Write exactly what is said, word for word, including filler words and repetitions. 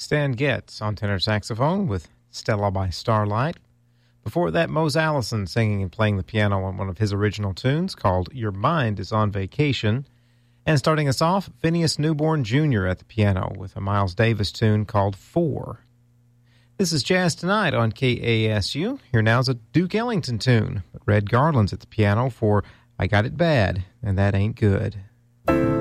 Stan Getz on tenor saxophone with Stella by Starlight. Before that, Mose Allison singing and playing the piano on one of his original tunes called Your Mind is on Vacation. And starting us off, Phineas Newborn Junior at the piano with a Miles Davis tune called Four. This is Jazz Tonight on K A S U. Here now's a Duke Ellington tune. Red Garland's at the piano for I Got It Bad, and That Ain't Good.